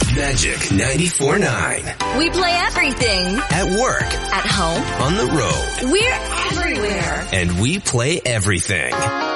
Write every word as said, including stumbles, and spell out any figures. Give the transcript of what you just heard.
Magic ninety-four point nine. We play everything. At work. At home. On the road. We're everywhere. And we play everything.